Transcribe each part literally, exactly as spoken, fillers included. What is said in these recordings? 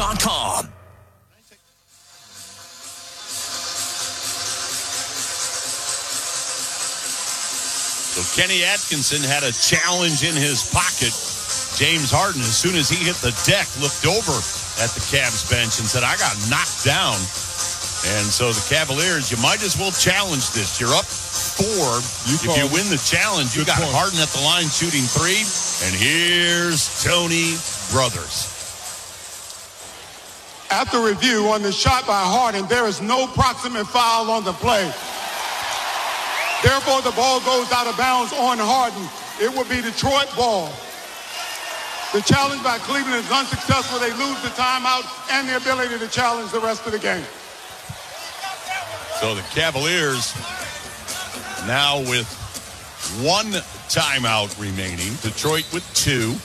dot com. So Kenny Atkinson had a challenge in his pocket. James Harden, as soon as he hit the deck, looked over at the Cavs bench and said, I got knocked down. And so the Cavaliers, you might as well challenge this. You're up four. You if you win the challenge, you got point. Harden at the line shooting three. And here's Tony Brothers. After review on the shot by Harden, there is no proximate foul on the play. Therefore, the ball goes out of bounds on Harden. It will be Detroit ball. The challenge by Cleveland is unsuccessful. They lose the timeout and the ability to challenge the rest of the game. So the Cavaliers now with one timeout remaining. Detroit with two.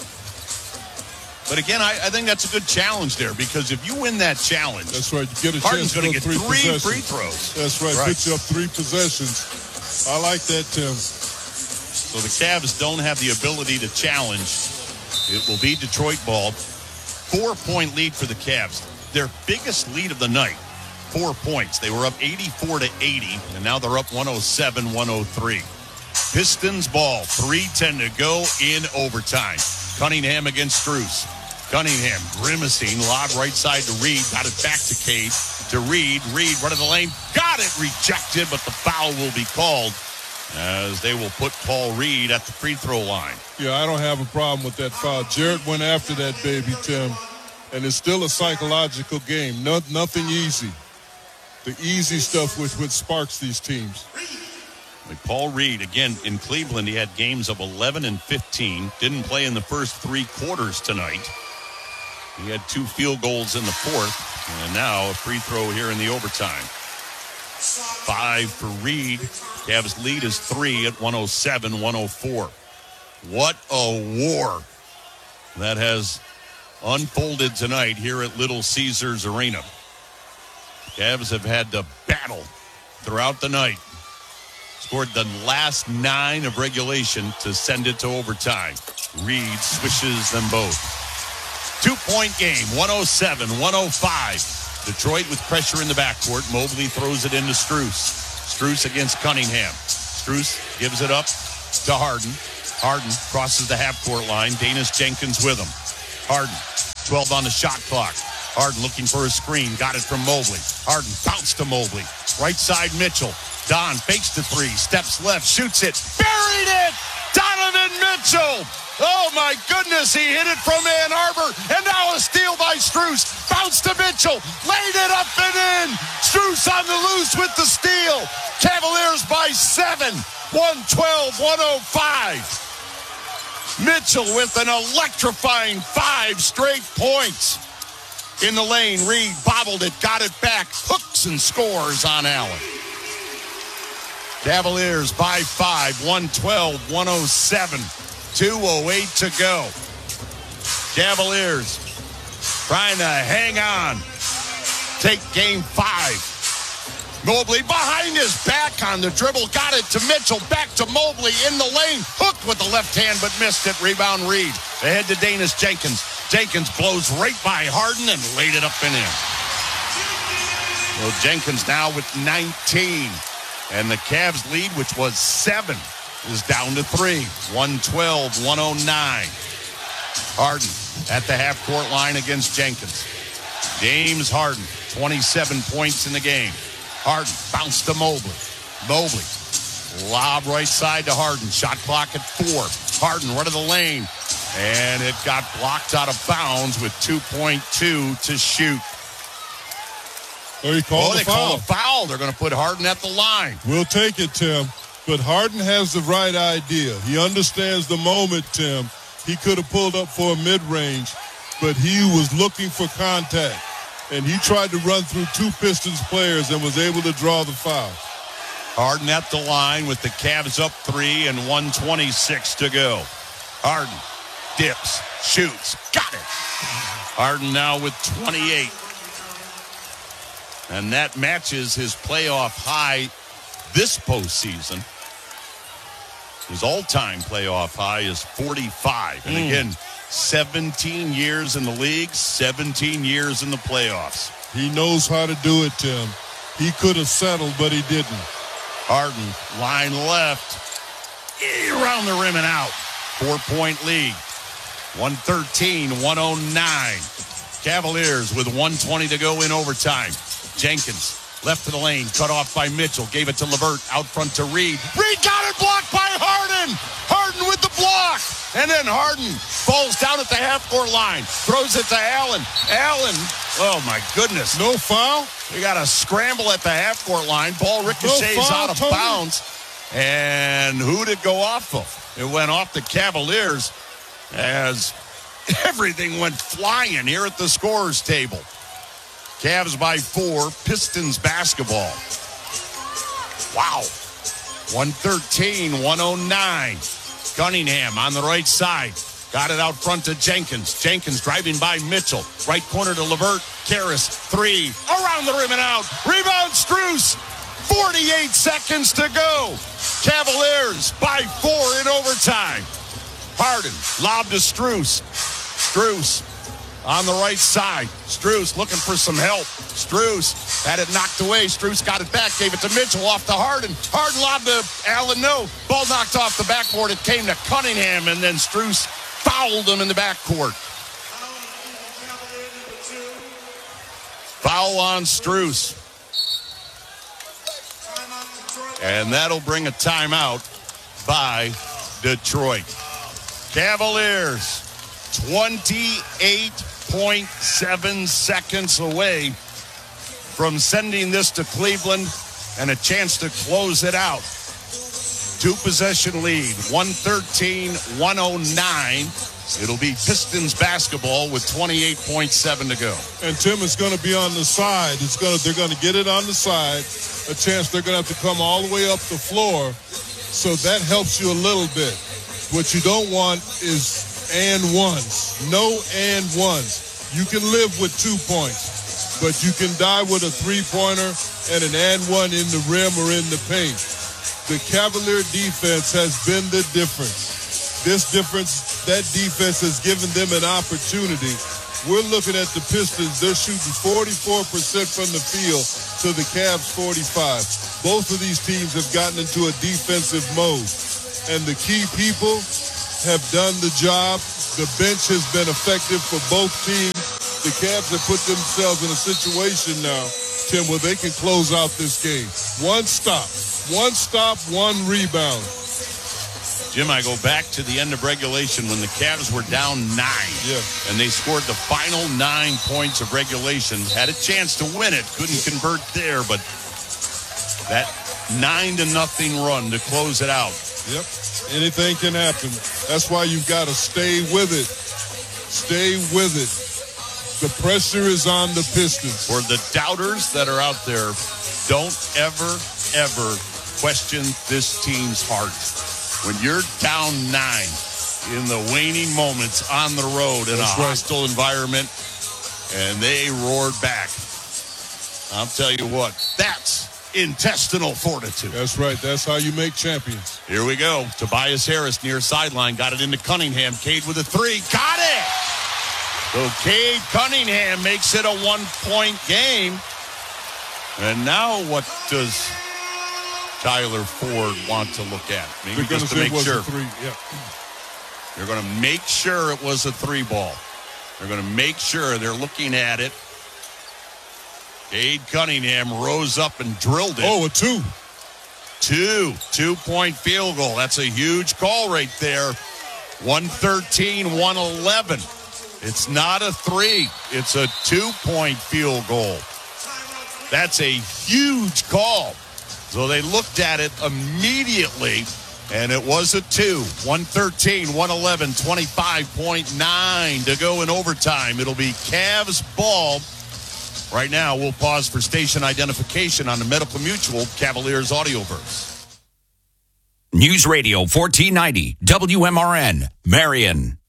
But again, I, I think that's a good challenge there, because if you win that challenge, that's right. You get a Harden's chance to going to get three, three possessions. free throws. That's right. right. Puts you up three possessions. I like that, Tim. So the Cavs don't have the ability to challenge. It will be Detroit ball. Four-point lead for the Cavs. Their biggest lead of the night, four points. They were up eighty-four to eighty, and now they're up one oh seven one oh three. Pistons ball, three ten to go in overtime. Cunningham against Strus. Cunningham grimacing, lob right side to Reed, got it back to Cade, to Reed. Reed, run of the lane, got it rejected, but the foul will be called as they will put Paul Reed at the free throw line. Yeah, I don't have a problem with that foul. Jarrett went after that baby, Tim, and it's still a psychological game. No, nothing easy. The easy stuff which, which sparks these teams. Like Paul Reed, again, in Cleveland, he had games of eleven and fifteen. Didn't play in the first three quarters tonight. He had two field goals in the fourth, and now a free throw here in the overtime. Five for Reed. Cavs lead is three at one oh seven one oh four. What a war that has unfolded tonight here at Little Caesars Arena. Cavs have had to battle throughout the night. Scored the last nine of regulation to send it to overtime. Reed swishes them both. Two-point game, one oh seven one oh five. Detroit with pressure in the backcourt. Mobley throws it into Strus. Strus against Cunningham. Strus gives it up to Harden. Harden crosses the half-court line. Danis Jenkins with him. Harden, twelve on the shot clock. Harden looking for a screen. Got it from Mobley. Harden bounced to Mobley. Right side Mitchell. Don fakes the three. Steps left. Shoots it. Buried it! Donovan Mitchell! Oh, my goodness. He hit it from Ann Arbor. And now a steal by Strus. Bounce to Mitchell. Laid it up and in. Strus on the loose with the steal. Cavaliers by seven. one twelve one oh five. Mitchell with an electrifying five straight points. In the lane, Reed bobbled it, got it back, hooks and scores on Allen. Cavaliers by five, one twelve one oh seven, two oh eight to go. Cavaliers trying to hang on, take game five. Mobley behind his back on the dribble, got it to Mitchell, back to Mobley in the lane, hooked with the left hand but missed it. Rebound Reed, ahead to Danis Jenkins. Jenkins blows right by Harden and laid it up and in. Well, Jenkins now with nineteen. And the Cavs lead, which was seven, is down to three. one twelve one oh nine. Harden at the half-court line against Jenkins. James Harden, twenty-seven points in the game. Harden bounced to Mobley. Mobley, lob right side to Harden. Shot clock at four. Harden right of the lane. And it got blocked out of bounds with two point two to shoot. Oh, he called oh, a they foul. call a foul. They're going to put Harden at the line. We'll take it, Tim. But Harden has the right idea. He understands the moment, Tim. He could have pulled up for a mid-range, but he was looking for contact. And he tried to run through two Pistons players and was able to draw the foul. Harden at the line with the Cavs up three and one twenty-six to go. Harden dips, shoots, got it. Harden now with twenty-eight. And that matches his playoff high this postseason. His all-time playoff high is forty-five. And Mm. again, seventeen years in the league, seventeen years in the playoffs. He knows how to do it, Tim. He could have settled, but he didn't. Harden, line left, around the rim and out. Four-point lead. one thirteen, one oh nine. Cavaliers with one twenty to go in overtime. Jenkins, left to the lane, cut off by Mitchell. Gave it to LeVert, out front to Reed. Reed got it blocked by Harden. Harden with the block. And then Harden falls down at the half-court line. Throws it to Allen. Allen, oh my goodness. No foul? We got a scramble at the half-court line. Ball ricochets No foul, out of Tony. bounds. And who did it go off of? It went off the Cavaliers as everything went flying here at the scorer's table. Cavs by four. Pistons basketball. Wow. one thirteen, one oh nine. Cunningham on the right side. Got it out front to Jenkins. Jenkins driving by Mitchell. Right corner to LeVert. Karras, three. Around the rim and out. Rebound, Strus. forty-eight seconds to go. Cavaliers by four in overtime. Harden, lob to Strus. Strus on the right side. Strus looking for some help. Strus had it knocked away. Strus got it back, gave it to Mitchell, off to Harden. Harden lobbed to Allen, no. Ball knocked off the backboard. It came to Cunningham, and then Strus fouled him in the backcourt. Foul on Strus. And that'll bring a timeout by Detroit. Cavaliers, twenty-eight point seven seconds away from sending this to Cleveland and a chance to close it out. Two-possession lead, one thirteen, one oh nine. It'll be Pistons basketball with twenty-eight point seven to go. And Tim, is going to be on the side. It's going to, they're going to get it on the side. A chance they're going to have to come all the way up the floor. So that helps you a little bit. What you don't want is and ones. No and ones. You can live with two points, but you can die with a three-pointer and an and one in the rim or in the paint. The Cavalier defense has been the difference. This difference, that defense has given them an opportunity. We're looking at the Pistons. They're shooting forty-four percent from the field to the Cavs forty-five. Both of these teams have gotten into a defensive mode. And the key people have done the job. The bench has been effective for both teams. The Cavs have put themselves in a situation now, Tim, where they can close out this game. One stop. One stop, one rebound. Jim, I go back to the end of regulation when the Cavs were down nine. Yeah. And they scored the final nine points of regulation. Had a chance to win it. Couldn't convert there, but that nine to nothing run to close it out. Yep. Anything can happen. That's why you've got to stay with it. Stay with it. The pressure is on the Pistons. For the doubters that are out there, don't ever, ever question this team's heart. When you're down nine in the waning moments on the road in That's a right. hostile environment, and they roared back, I'll tell you what, that's intestinal fortitude. That's right. That's how you make champions. Here we go. Tobias Harris near sideline. Got it into Cunningham. Cade with a three. Got it! So Cade Cunningham makes it a one-point game. And now what does Tyler Ford want to look at? Maybe They're just to gonna say make it was sure. a three. Yeah. They're going to make sure it was a three ball. They're going to make sure they're looking at it. Cade Cunningham rose up and drilled it. Oh, a two. Two. Two-point field goal. That's a huge call right there. one thirteen, one eleven. It's not a three. It's a two-point field goal. That's a huge call. So they looked at it immediately, and it was a two. one thirteen, one eleven, twenty-five point nine to go in overtime. It'll be Cavs ball. Right now, we'll pause for station identification on the Medical Mutual Cavaliers Audioverse. News Radio fourteen ninety, W M R N, Marion.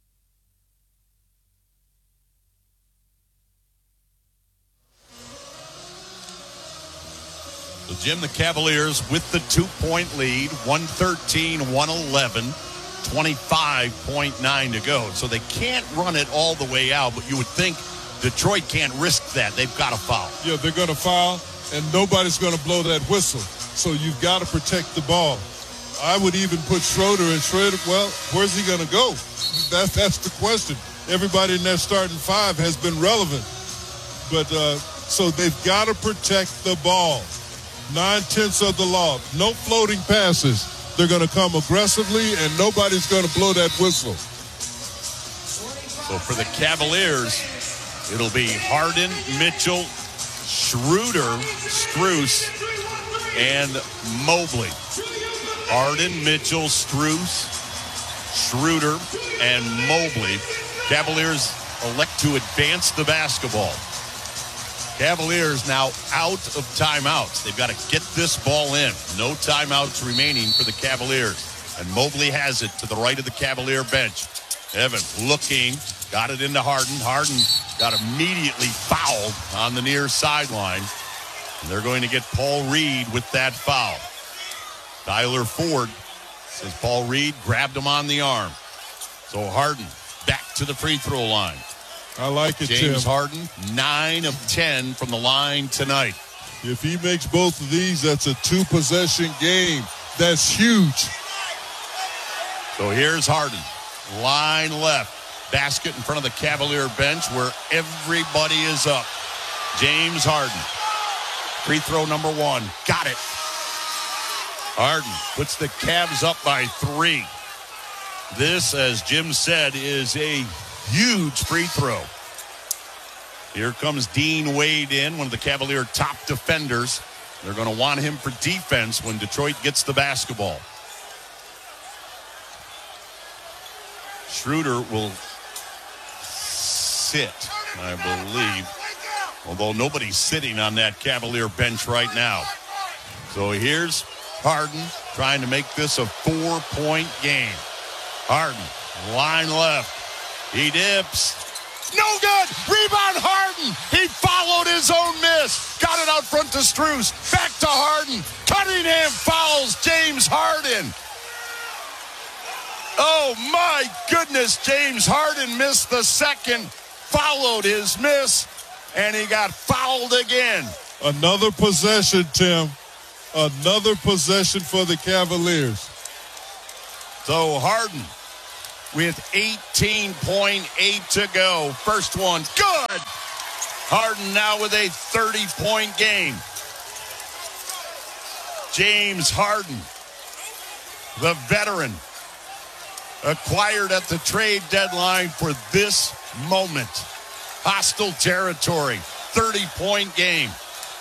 So, Jim, the Cavaliers with the two-point lead, one thirteen, one eleven, twenty-five point nine to go. So they can't run it all the way out, but you would think Detroit can't risk that. They've got to foul. Yeah, they're going to foul, and nobody's going to blow that whistle. So you've got to protect the ball. I would even put Schroeder in. Schroeder, well, where's he going to go? That, that's the question. Everybody in that starting five has been relevant. But uh, so they've got to protect the ball. Nine-tenths of the law. No floating passes. They're going to come aggressively, and nobody's going to blow that whistle. So for the Cavaliers, it'll be Harden, Mitchell, Schroeder, Strus, and Mobley. Harden, Mitchell, Strus, Schroeder, and Mobley. Cavaliers elect to advance the basketball. Cavaliers now out of timeouts. They've got to get this ball in. No timeouts remaining for the Cavaliers. And Mobley has it to the right of the Cavalier bench. Evan looking, got it into Harden. Harden got immediately fouled on the near sideline. And they're going to get Paul Reed with that foul. Tyler Ford says Paul Reed grabbed him on the arm. So Harden back to the free throw line. I like it, James Tim. Harden, nine of ten from the line tonight. If he makes both of these, that's a two-possession game. That's huge. So here's Harden. Line left. Basket in front of the Cavalier bench where everybody is up. James Harden. Free throw number one. Got it. Harden puts the Cavs up by three. This, as Jim said, is a huge free throw. Here comes Dean Wade in, one of the Cavalier top defenders. They're going to want him for defense when Detroit gets the basketball. Schroeder will sit, I believe, although nobody's sitting on that Cavalier bench right now. So here's Harden trying to make this a four-point game. Harden, line left. He dips. No good. Rebound Harden. He followed his own miss. Got it out front to Strus. Back to Harden. Cunningham fouls James Harden. Oh, my goodness. James Harden missed the second. Followed his miss. And he got fouled again. Another possession, Tim. Another possession for the Cavaliers. So Harden with eighteen point eight to go. First one, good. Harden now with a thirty-point game. James Harden, the veteran, acquired at the trade deadline for this moment. Hostile territory, thirty-point game.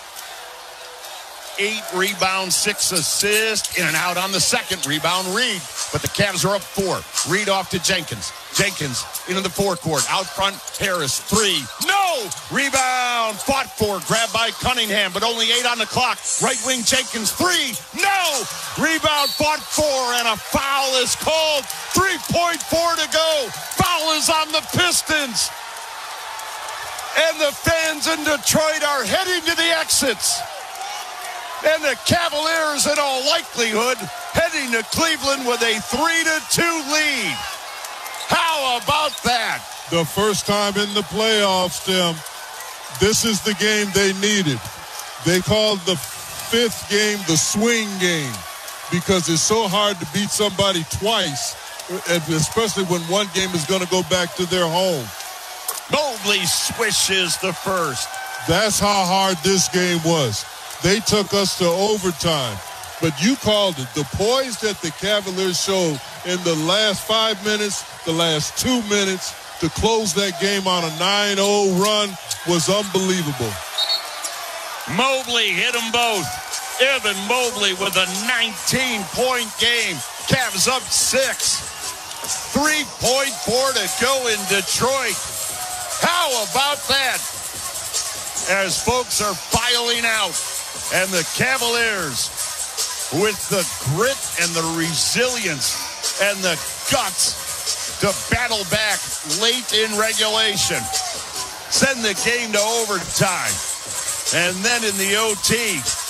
Eight rebounds, six assists, in and out on the second rebound, Reed. But the Cavs are up four. Reed off to Jenkins. Jenkins into the forecourt. Out front, Harris, three. No! Rebound, fought for, grabbed by Cunningham, but only eight on the clock. Right wing, Jenkins, three. No! Rebound, fought for, and a foul is called. three point four to go. Foul is on the Pistons. And the fans in Detroit are heading to the exits. And the Cavaliers, in all likelihood, heading to Cleveland with a three to two lead. How about that? The first time in the playoffs, Tim, this is the game they needed. They called the fifth game the swing game because it's so hard to beat somebody twice, especially when one game is going to go back to their home. Mobley swishes the first. That's how hard this game was. They took us to overtime. But you called it. The poise that the Cavaliers showed in the last five minutes, the last two minutes, to close that game on a nine oh run was unbelievable. Mobley hit them both. Evan Mobley with a nineteen-point game. Cavs up six. three point four to go in Detroit. How about that? As folks are filing out. And the Cavaliers, with the grit and the resilience and the guts to battle back late in regulation, send the game to overtime. And then in the O T,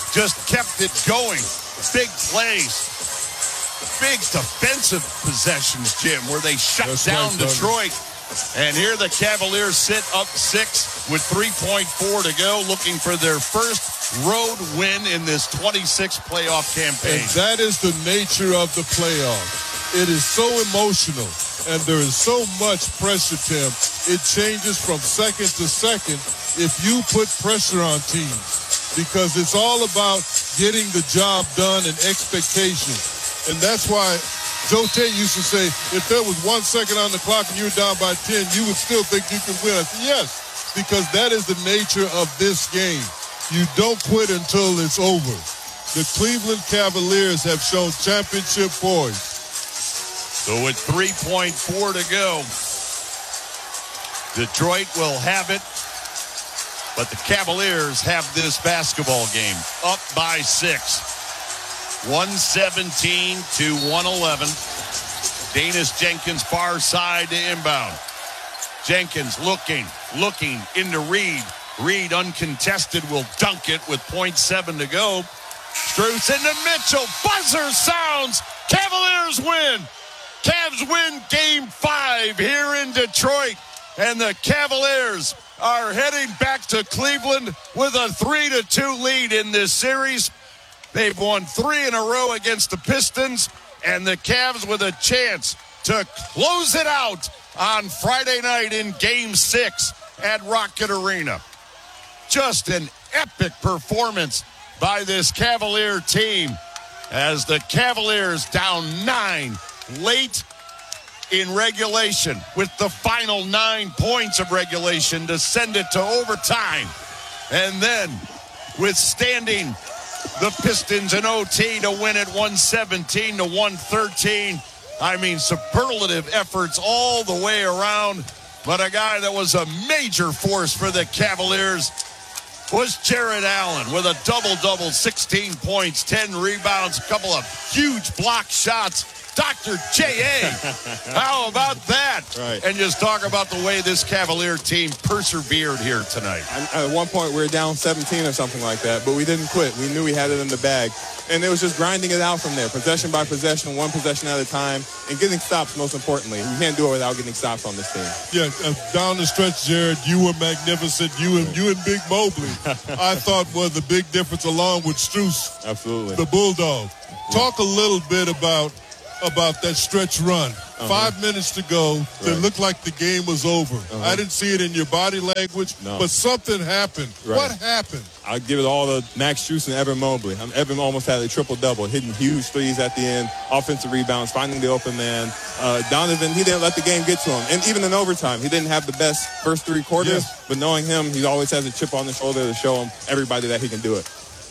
just kept it going. Big plays. Big defensive possessions, Jim, where they shut That's down right, Detroit. And here the Cavaliers sit up six with three point four to go, looking for their first road win in this twenty-six playoff campaign. And that is the nature of the playoff. It is so emotional, and there is so much pressure, Tim. It changes from second to second if you put pressure on teams, because it's all about getting the job done and expectations. And that's why Joe Tate used to say, if there was one second on the clock and you were down by ten, you would still think you could win. I said, yes, because that is the nature of this game. You don't quit until it's over. The Cleveland Cavaliers have shown championship poise. So with three point four to go, Detroit will have it, but the Cavaliers have this basketball game up by six. one seventeen to one eleven. Danis Jenkins far side to inbound. Jenkins looking, looking into Reed. Reed uncontested will dunk it with point seven to go. Strus into Mitchell. Buzzer sounds. Cavaliers win. Cavs win game five here in Detroit. And the Cavaliers are heading back to Cleveland with a three to two lead in this series. They've won three in a row against the Pistons, and the Cavs with a chance to close it out on Friday night in Game six at Rocket Arena. Just an epic performance by this Cavalier team as the Cavaliers down nine late in regulation with the final nine points of regulation to send it to overtime. And then withstanding the Pistons in O T to win it one seventeen to one thirteen. I mean, superlative efforts all the way around. But a guy that was a major force for the Cavaliers was Jared Allen with a double-double, sixteen points, ten rebounds, a couple of huge block shots. Doctor J A, how about that? Right. And just talk about the way this Cavalier team persevered here tonight. At one point, we were down seventeen or something like that, but we didn't quit. We knew we had it in the bag. And it was just grinding it out from there, possession by possession, one possession at a time, and getting stops, most importantly. We can't do it without getting stops on this team. Yeah, uh, down the stretch, Jared, you were magnificent. You and you and Big Mobley, I thought, were the big difference, along with Strus, Absolutely. the Bulldog. Talk a little bit about about that stretch run. Uh-huh. Five minutes to go. Right. It looked like the game was over. Uh-huh. I didn't see it in your body language, no. but something happened. Right. What happened? I'll give it all to Max Strus and Evan Mobley. I mean, Evan almost had a triple-double, hitting huge threes at the end, offensive rebounds, finding the open man. Uh, Donovan, he didn't let the game get to him. And even in overtime, he didn't have the best first three quarters, yeah. but knowing him, he always has a chip on the shoulder to show him, everybody, that he can do it.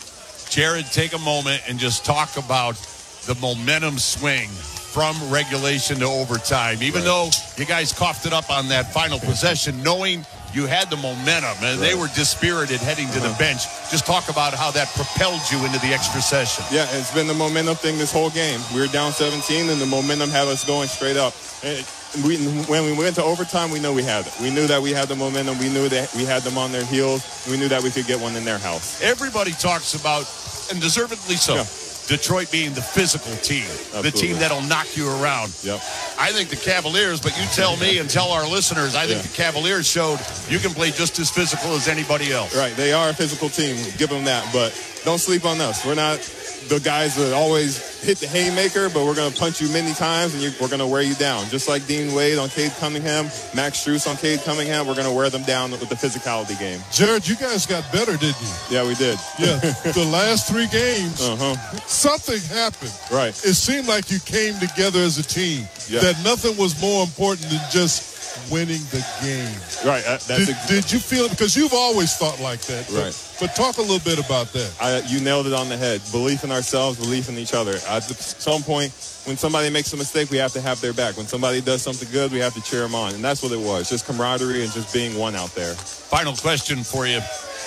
Jared, take a moment and just talk about the momentum swing from regulation to overtime. Even right. though you guys coughed it up on that final possession, knowing you had the momentum and right. they were dispirited heading to uh-huh. the bench. Just talk about how that propelled you into the extra session. Yeah, it's been the momentum thing this whole game. We were down seventeen, and the momentum had us going straight up. And we, when we went to overtime, we knew we had it. We knew that we had the momentum. We knew that we had them on their heels. We knew that we could get one in their house. Everybody talks about, and deservedly so, yeah. Detroit being the physical team, Absolutely. the team that'll knock you around. Yep. I think the Cavaliers, but you tell me and tell our listeners, I think yeah. the Cavaliers showed you can play just as physical as anybody else. Right, they are a physical team. Give them that, but don't sleep on us. We're not the guys that always hit the haymaker, but we're going to punch you many times, and you, we're going to wear you down. Just like Dean Wade on Cade Cunningham, Max Strus on Cade Cunningham, we're going to wear them down with the physicality game. Jared, you guys got better, didn't you? Yeah, we did. Yeah, the last three games, uh-huh. something happened. Right. It seemed like you came together as a team, yeah. that nothing was more important than just winning the game. Right. Uh, that's did, a, did you feel, because you've always thought like that. But, right. But talk a little bit about that. I, you nailed it on the head. Belief in ourselves, belief in each other. At some point, when somebody makes a mistake, we have to have their back. When somebody does something good, we have to cheer them on. And that's what it was, just camaraderie and just being one out there. Final question for you.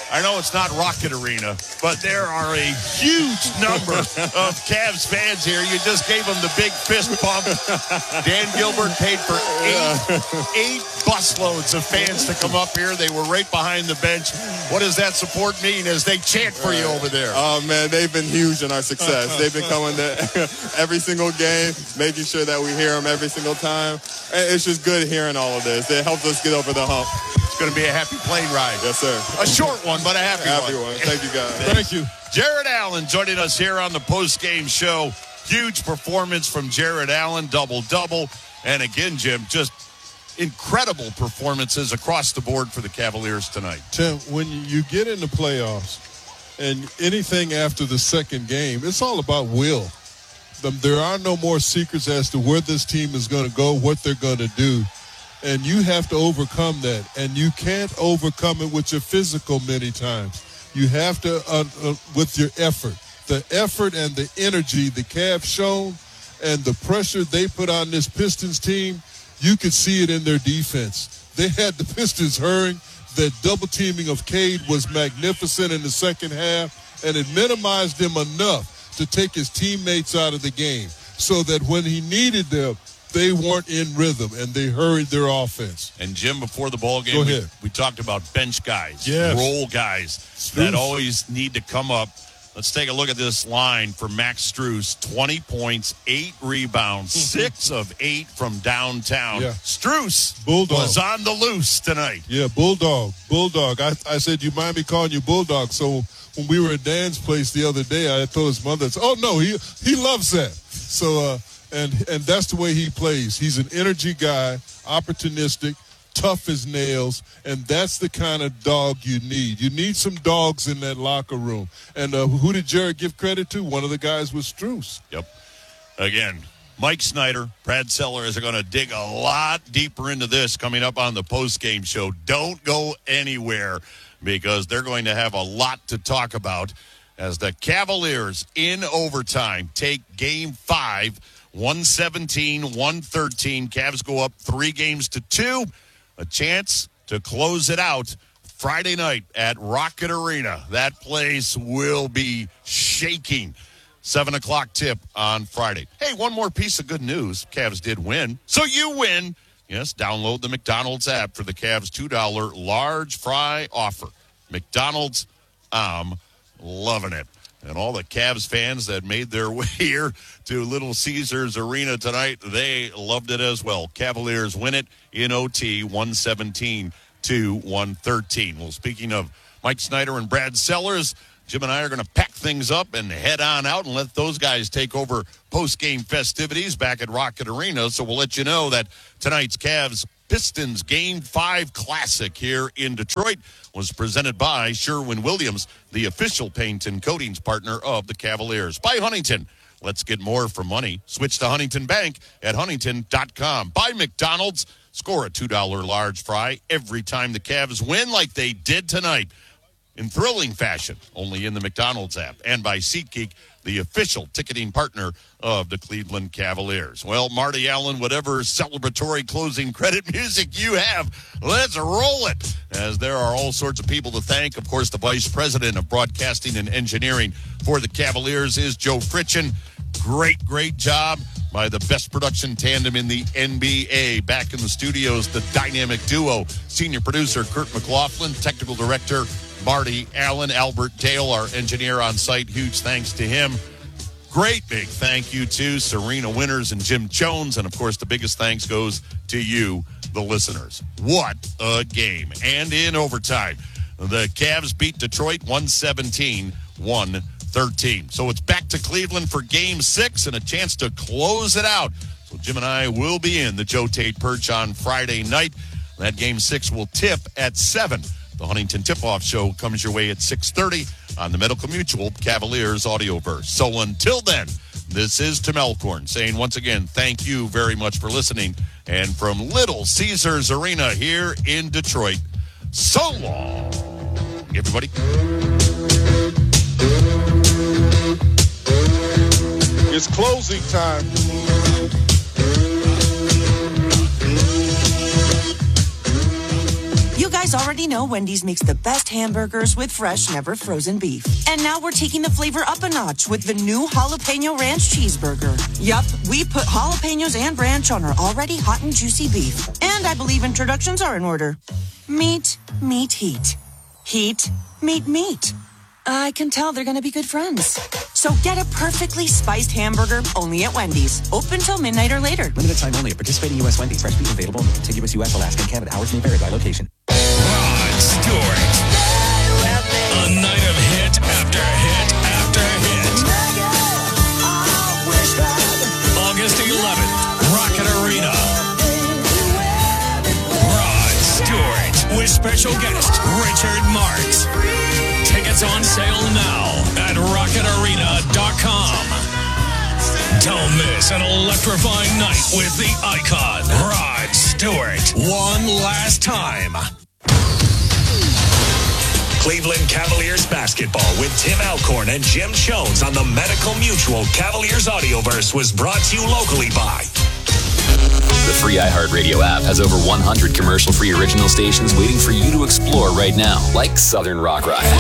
I know it's not Rocket Arena, but there are a huge number of Cavs fans here. You just gave them the big fist bump. Dan Gilbert paid for eight, eight busloads of fans to come up here. They were right behind the bench. What does that support mean as they chant for you over there? Oh, man, they've been huge in our success. They've been coming to every single game, making sure that we hear them every single time. It's just good hearing all of this. It helps us get over the hump. It's going to be a happy plane ride. Yes, sir. A short one, but a happy, happy one. one. Thank you, guys. Thank you. Jared Allen joining us here on the post-game show. Huge performance from Jared Allen, double-double. And again, Jim, just incredible performances across the board for the Cavaliers tonight. Tim, when you get in the playoffs and anything after the second game, it's all about will. There are no more secrets as to where this team is going to go, what they're going to do. And you have to overcome that. And you can't overcome it with your physical many times. You have to, uh, uh, with your effort. The effort and the energy the Cavs shown and the pressure they put on this Pistons team, you could see it in their defense. They had the Pistons hurrying. The double teaming of Cade was magnificent in the second half, and it minimized them enough to take his teammates out of the game so that when he needed them, they weren't in rhythm, and they hurried their offense. And, Jim, before the ball game, Go we, ahead. we talked about bench guys, Yes. role guys Strus. that always need to come up. Let's take a look at this line for Max Strus. twenty points, eight rebounds, six of eight from downtown. Yeah. Strus Bulldog. was on the loose tonight. Yeah, Bulldog. Bulldog. I, I said, you mind me calling you Bulldog? So when we were at Dan's place the other day, I told his mother, oh, no, he he loves that. So, uh, and, and that's the way he plays. He's an energy guy, opportunistic, tough as nails, and that's the kind of dog you need. You need some dogs in that locker room. And uh, who did Jared give credit to? One of the guys was Strus. Yep. Again, Mike Snyder, Brad Sellers are going to dig a lot deeper into this coming up on the post-game show. Don't go anywhere because they're going to have a lot to talk about as the Cavaliers in overtime take game five, one seventeen, one thirteen. Cavs go up three games to two. A chance to close it out Friday night at Rocket Arena. That place will be shaking. seven o'clock tip on Friday. Hey, one more piece of good news. Cavs did win. So you win. Yes, download the McDonald's app for the Cavs two dollar large fry offer. McDonald's, I'm loving it. And all the Cavs fans that made their way here to Little Caesars Arena tonight, they loved it as well. Cavaliers win it in O T, one seventeen to one thirteen. Well, speaking of Mike Snyder and Brad Sellers, Jim and I are going to pack things up and head on out and let those guys take over post-game festivities back at Rocket Arena. So we'll let you know that tonight's Cavs Pistons Game five Classic here in Detroit was presented by Sherwin-Williams, the official paint and coatings partner of the Cavaliers. By Huntington. Let's get more for money. Switch to Huntington Bank at huntington dot com. By McDonald's. Score a two dollar large fry every time the Cavs win like they did tonight. In thrilling fashion, only in the McDonald's app. And by SeatGeek, the official ticketing partner of the Cleveland Cavaliers. Well, Marty Allen, whatever celebratory closing credit music you have, let's roll it. As there are all sorts of people to thank. Of course, the Vice President of Broadcasting and Engineering for the Cavaliers is Joe Fritchen. Great, great job by the best production tandem in the N B A. Back in the studios, the dynamic duo. Senior producer Kurt McLaughlin, technical director Marty Allen, Albert Dale, our engineer on site. Huge thanks to him. Great big thank you to Serena Winters and Jim Jones. And, of course, the biggest thanks goes to you, the listeners. What a game. And in overtime, the Cavs beat Detroit one seventeen, one thirteen. So it's back to Cleveland for game six and a chance to close it out. So Jim and I will be in the Joe Tate Perch on Friday night. That game six will tip at seven. The Huntington Tip-Off Show comes your way at six thirty on the Medical Mutual Cavaliers Audioverse. So until then, this is Tim Elkhorn saying once again, thank you very much for listening. And from Little Caesars Arena here in Detroit, so long, everybody. It's closing time. You got guys already know Wendy's makes the best hamburgers with fresh, never frozen beef. And now we're taking the flavor up a notch with the new Jalapeno Ranch Cheeseburger. Yup, we put jalapenos and ranch on our already hot and juicy beef. And I believe introductions are in order. Meat, meat, heat. Heat, meat, meat. I can tell they're going to be good friends. So get a perfectly spiced hamburger only at Wendy's. Open till midnight or later. Limited time only at participating U S Wendy's. Fresh beef available in the contiguous U S, Alaska, and Canada. Hours may vary by location. Rod Stewart. A night of hit after hit after hit. August eleventh, Rocket Arena. Rod Stewart with special guest Richard Marx. Tickets on sale now at rocket arena dot com. Don't miss an electrifying night with the icon, Rod Stewart. One last time. Cleveland Cavaliers basketball with Tim Alcorn and Jim Jones on the Medical Mutual Cavaliers Audioverse was brought to you locally by... The free iHeartRadio app has over one hundred commercial-free original stations waiting for you to explore right now, like Southern Rock Riot.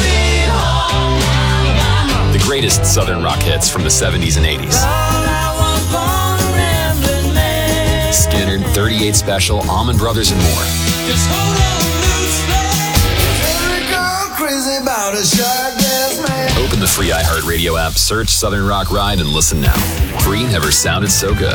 The greatest Southern rock hits from the seventies and eighties. Skinner, thirty-eight Special, Allman Brothers, and more. Open the free iHeartRadio app, search Southern Rock Ride, and listen now. Free never sounded so good.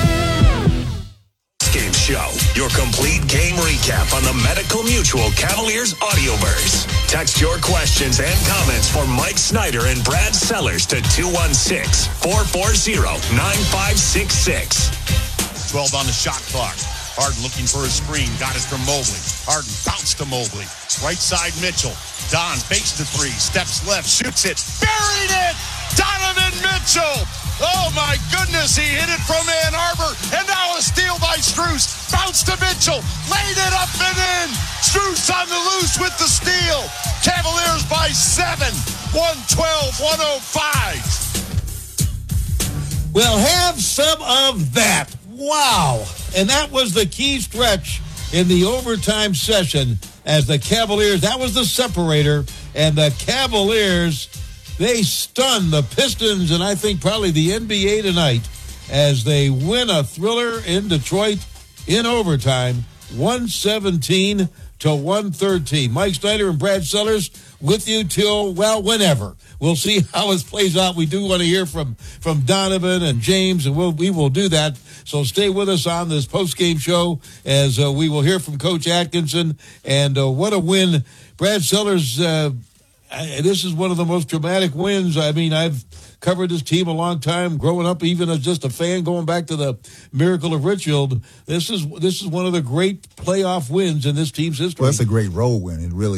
Game Show, your complete game recap on the Medical Mutual Cavaliers Audioverse. Text your questions and comments for Mike Snyder and Brad Sellers to two one six, four four zero, nine five six six. twelve on the shot clock. Harden looking for a screen. Got it from Mobley. Harden bounced to Mobley. Right side Mitchell. Don fakes the three. Steps left. Shoots it. Buried it! Donovan Mitchell! Oh my goodness, he hit it from Ann Arbor, and now a steal by Strus. Bounce to Mitchell, laid it up and in. Strus on the loose with the steal. Cavaliers by seven, one twelve, one oh five. We'll have some of that. Wow. And that was the key stretch in the overtime session as the Cavaliers, that was the separator, and the Cavaliers, they stunned the Pistons and I think probably the N B A tonight as they win a thriller in Detroit in overtime, one seventeen to one thirteen. Mike Snyder and Brad Sellers with you till, well, whenever. We'll see how this plays out. We do want to hear from, from Donovan and James, and we'll, we will do that. So stay with us on this post-game show as uh, we will hear from Coach Atkinson. And uh, what a win. Brad Sellers, uh, I, this is one of the most dramatic wins. I mean, I've covered this team a long time, growing up even as just a fan, going back to the Miracle of Richfield. This is this is one of the great playoff wins in this team's history. Well, that's a great road win. It really